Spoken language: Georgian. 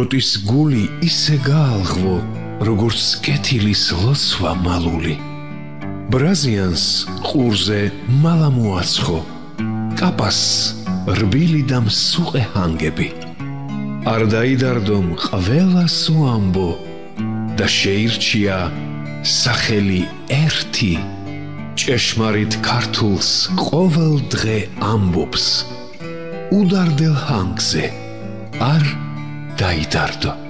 ბრუტის გული ისე გაალღვო, როგორც კეთილის ლოცვა მალული. ბრაზიანს ყურზე მალა მოაცხო, კაპას რბილი და მსუყე ჰანგები. არ დაიდარდომ ყველას უამბო და შეირჩია სახელი ერთი, ჭეშმარიტ ქართულს ყოველ დღე ამბობს, უდარდელ ჰანგზე არ დაიდარდო.